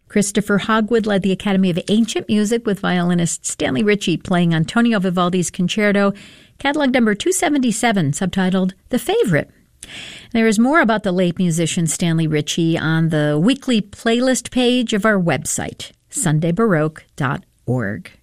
Christopher Hogwood led the Academy of Ancient Music with violinist Stanley Ritchie playing Antonio Vivaldi's Concerto, catalog number 277, subtitled The Favorite. There is more about the late musician Stanley Ritchie on the weekly playlist page of our website, sundaybaroque.org.